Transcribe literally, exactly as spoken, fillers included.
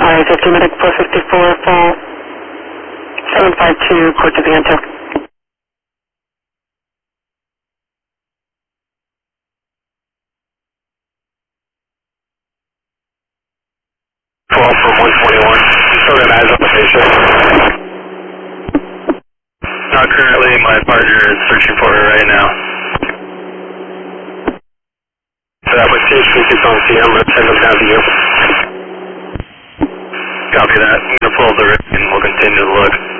I fifty medic four fifty-four, full seven five two, code to the Anto. Call from one twenty-one. Still got eyes on the patient. Not currently. My partner is searching for her right now. So that was C H P six on C M. Let's send them down to you. Copy that. I'm going to pull the rig and we'll continue to look.